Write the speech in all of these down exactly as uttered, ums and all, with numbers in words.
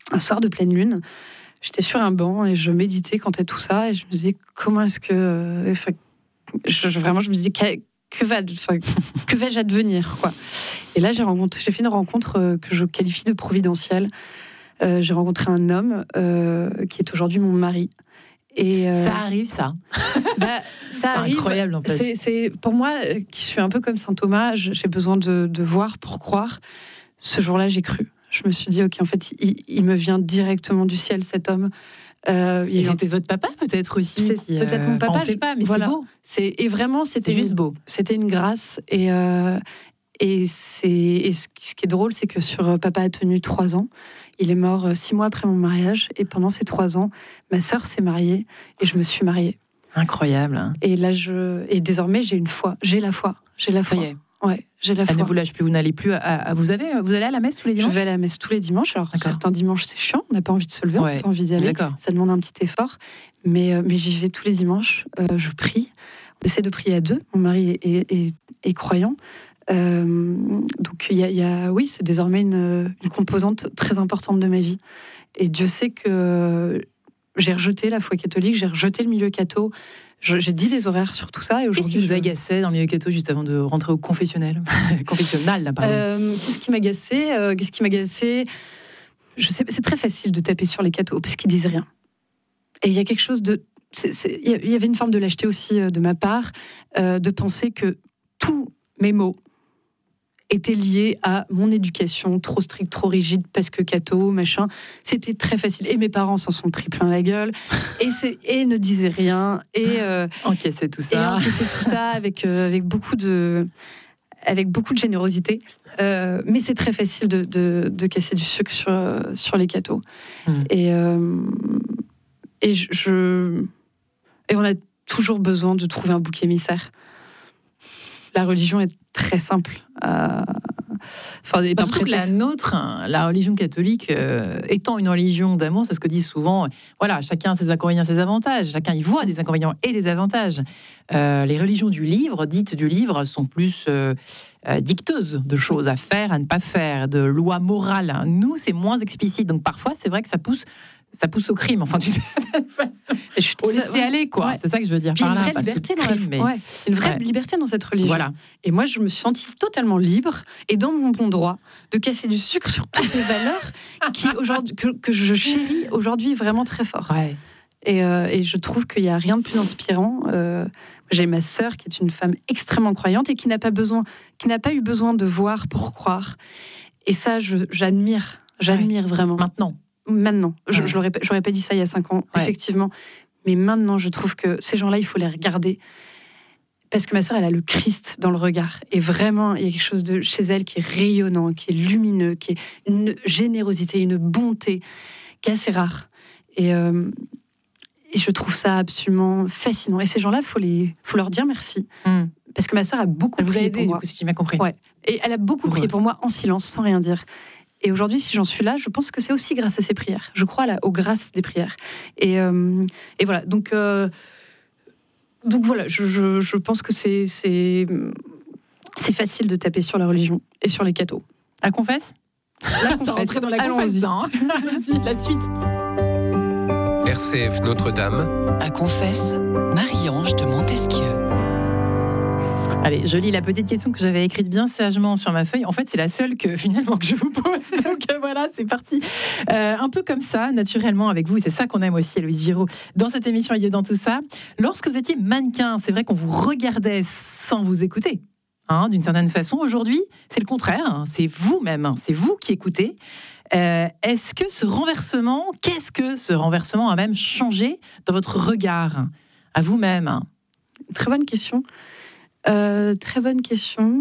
un soir de pleine lune, j'étais sur un banc et je méditais quand à tout ça et je me disais comment est-ce que, euh, je, je, vraiment je me disais que, que va, que vais-je advenir quoi. Et là j'ai rencontré, j'ai fait une rencontre que je qualifie de providentielle. Euh, j'ai rencontré un homme euh, qui est aujourd'hui mon mari. Et euh, ça arrive, ça. Bah, ça c'est arrive. Incroyable, en fait. C'est, c'est pour moi qui suis un peu comme saint Thomas. J'ai besoin de, de voir pour croire. Ce jour-là, j'ai cru. Je me suis dit, ok, en fait, il, il me vient directement du ciel, cet homme. Euh, et c'était votre papa, peut-être aussi. C'est qui, peut-être mon papa. On ne sait pas, mais voilà. C'est beau. C'est, et vraiment, c'était c'est juste une, beau. C'était une grâce. Et euh, et c'est et ce qui est drôle, c'est que sur Papa a tenu trois ans. Il est mort six mois après mon mariage. Et pendant ces trois ans, ma sœur s'est mariée et je me suis mariée. Incroyable. Hein. Et là, je et désormais, j'ai une foi. J'ai la foi. J'ai la foi. Ça y est. Ouais, j'ai la foi. Elle ne vous lâche plus. Vous n'allez plus. À, à, vous avez, vous allez à la messe tous les dimanches ? Je vais à la messe tous les dimanches. Alors D'accord. certains dimanches c'est chiant, on n'a pas envie de se lever, ouais. on n'a pas envie d'y aller. D'accord. Ça demande un petit effort, mais euh, mais j'y vais tous les dimanches. Euh, je prie. On essaie de prier à deux. Mon mari est, est, est, est croyant. Euh, donc il y, y a, oui, c'est désormais une, une composante très importante de ma vie. Et Dieu sait que j'ai rejeté la foi catholique, j'ai rejeté le milieu catho. Je, j'ai dit des horaires sur tout ça. Et qu'est-ce qui vous agaçait dans le milieu catho juste avant de rentrer au confessionnel confessionnal là, pardon. Euh, qu'est-ce qui m'agaçait euh, Qu'est-ce qui m'agaçait Je sais, c'est très facile de taper sur les cathos parce qu'ils disent rien. Et il y a quelque chose de, il y avait une forme de lâcheté aussi euh, de ma part, euh, de penser que tous mes mots étaient liés à mon éducation trop stricte, trop rigide, parce que catho, machin. C'était très facile. Et mes parents s'en sont pris plein la gueule. Et, c'est, et ne disaient rien. Et euh, encaissaient tout ça. Et encaissaient tout ça avec, euh, avec, beaucoup de, avec beaucoup de générosité. Euh, mais c'est très facile de, de, de casser du sucre sur, sur les cathos. Mmh. Et, euh, et, je, et on a toujours besoin de trouver un bouc émissaire. La religion est très simple. Euh, enfin, surtout que la nôtre, la religion catholique, euh, étant une religion d'amour, c'est ce que disent souvent. Voilà, chacun a ses inconvénients, ses avantages. Chacun y voit des inconvénients et des avantages. Euh, les religions du livre, dites du livre, sont plus euh, euh, dicteuses de choses à faire, à ne pas faire, de lois morales. Nous, c'est moins explicite. Donc parfois, c'est vrai que ça pousse. Ça pousse au crime, enfin, tu sais, je suis au laisser ouais. aller, quoi. Ouais. C'est ça que je veux dire. Il y a une vraie là, liberté dans crime, la... mais... ouais. une vraie ouais. liberté dans cette religion. Voilà. Et moi, je me suis sentie totalement libre et dans mon bon droit de casser du sucre sur toutes les valeurs qui aujourd'hui que, que je chéris aujourd'hui vraiment très fort. Ouais. Et, euh, et je trouve qu'il n'y a rien de plus inspirant. Euh, j'ai ma sœur qui est une femme extrêmement croyante et qui n'a pas besoin, qui n'a pas eu besoin de voir pour croire. Et ça, je, j'admire, j'admire ouais. vraiment. Maintenant. Maintenant, je, ouais. je l'aurais, j'aurais pas dit ça il y a cinq ans, ouais. effectivement. Mais maintenant, je trouve que ces gens-là, il faut les regarder. Parce que ma sœur, elle a le Christ dans le regard. Et vraiment, il y a quelque chose de chez elle qui est rayonnant, qui est lumineux, qui est une générosité, une bonté, qui est assez rare. Et, euh, et je trouve ça absolument fascinant. Et ces gens-là, il faut, les, faut leur dire merci. Mm. Parce que ma sœur a beaucoup elle prié vous a aidé, pour moi. Du coup, si j'ai bien compris. Ouais. Et elle a beaucoup prié pour moi en silence, sans rien dire. Et aujourd'hui, si j'en suis là, je pense que c'est aussi grâce à ces prières. Je crois là, aux grâces des prières. Et, euh, et voilà. Donc, euh, donc voilà, je, je, je pense que c'est, c'est, c'est facile de taper sur la religion et sur les cathos. La confesse ? La confesse. Rentrer dans la confesse. Hein. Allons-y, la suite. R C F Notre-Dame. À confesse, Marie-Ange de Montesquieu. Allez, je lis la petite question que j'avais écrite bien sagement sur ma feuille. En fait, c'est la seule que finalement que je vous pose. Donc euh, voilà, c'est parti. Euh, un peu comme ça, naturellement avec vous. Et c'est ça qu'on aime aussi, Héloïse Giraud, dans cette émission et dans tout ça. Lorsque vous étiez mannequin, c'est vrai qu'on vous regardait sans vous écouter. Hein, d'une certaine façon, aujourd'hui, c'est le contraire. Hein, c'est vous-même, hein, c'est vous qui écoutez. Euh, est-ce que ce renversement, qu'est-ce que ce renversement a même changé dans votre regard à vous-même ? Très bonne question. Euh, très bonne question.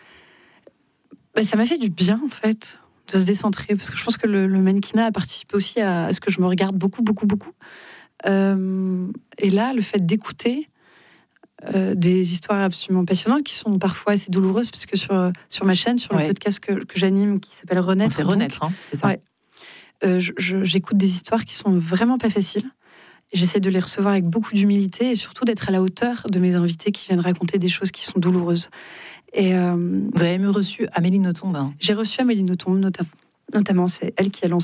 Bah, ça m'a fait du bien, en fait, de se décentrer, parce que je pense que le, le mannequinat a participé aussi à, à ce que je me regarde beaucoup, beaucoup, beaucoup. Euh, et là, le fait d'écouter euh, des histoires absolument passionnantes, qui sont parfois assez douloureuses, parce que sur, sur ma chaîne, sur le ouais. podcast que, que j'anime, qui s'appelle Renaître... C'est Renaître, hein, c'est ça. Ouais, euh, je, je, j'écoute des histoires qui sont vraiment pas faciles. J'essaie de les recevoir avec beaucoup d'humilité et surtout d'être à la hauteur de mes invités qui viennent raconter des choses qui sont douloureuses. Et, euh, vous avez même reçu Amélie Nothomb. Hein. J'ai reçu Amélie Nothomb, notamment. Notamment, c'est elle qui a lancé